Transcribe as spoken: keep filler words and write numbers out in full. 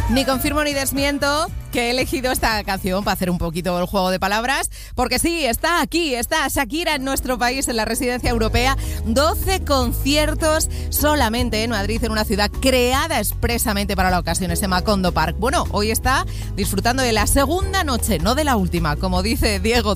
Ni confirmo ni desmiento que he elegido esta canción para hacer un poquito el juego de palabras, porque sí, está aquí, está Shakira en nuestro país, en la residencia europea. doce conciertos solamente en Madrid, en una ciudad creada expresamente para la ocasión, ese Macondo Park. Bueno, hoy está disfrutando de la segunda noche, no de la última, como dice Diego